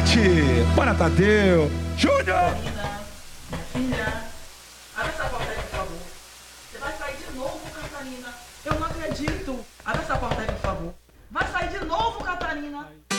Bora, Tadeu. Júnior! Catarina, minha filha, abre essa porta aí, por favor. Você vai sair de novo, Catarina. Eu não acredito. Abre essa porta aí, por favor. Vai sair de novo, Catarina.